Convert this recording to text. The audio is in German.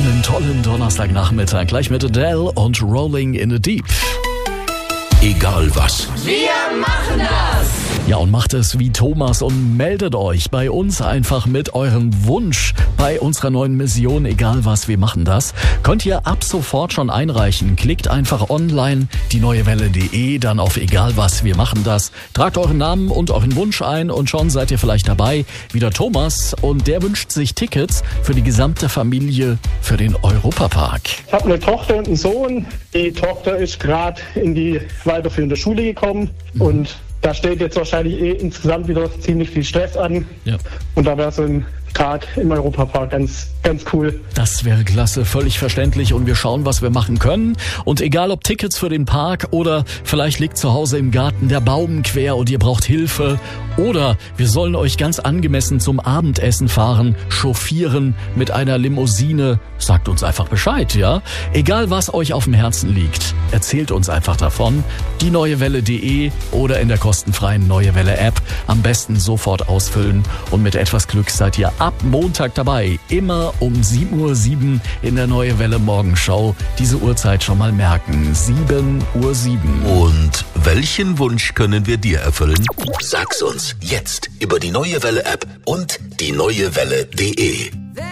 einen tollen Donnerstagnachmittag. Gleich mit Adele und Rolling in the Deep. Egal was. Wir machen das! Ja, und macht es wie Thomas und meldet euch bei uns einfach mit eurem Wunsch bei unserer neuen Mission. Egal was, wir machen das. Könnt ihr ab sofort schon einreichen. Klickt einfach online dieneuewelle.de, dann auf Egal was, wir machen das. Tragt euren Namen und euren Wunsch ein und schon seid ihr vielleicht dabei. Wieder Thomas und der wünscht sich Tickets für die gesamte Familie für den Europapark. Ich habe eine Tochter und einen Sohn. Die Tochter ist gerade in die weiterführende Schule gekommen und da steht jetzt wahrscheinlich insgesamt wieder ziemlich viel Stress an. Ja. Und da wäre so ein Tag im Europapark ganz cool. Das wäre klasse, völlig verständlich und wir schauen, was wir machen können. Und egal ob Tickets für den Park oder vielleicht liegt zu Hause im Garten der Baum quer und ihr braucht Hilfe oder wir sollen euch ganz angemessen zum Abendessen fahren, chauffieren mit einer Limousine, sagt uns einfach Bescheid, ja? Egal was euch auf dem Herzen liegt, erzählt uns einfach davon. dieneuewelle.de oder in der kostenfreien Neue Welle App. Am besten sofort ausfüllen und mit etwas Glück seid ihr ab Montag dabei. Immer um 7:07 Uhr in der Neue Welle Morgenschau. Diese Uhrzeit schon mal merken. 7:07 Uhr. Und welchen Wunsch können wir dir erfüllen? Sag's uns jetzt über die Neue Welle App und dieneuewelle.de.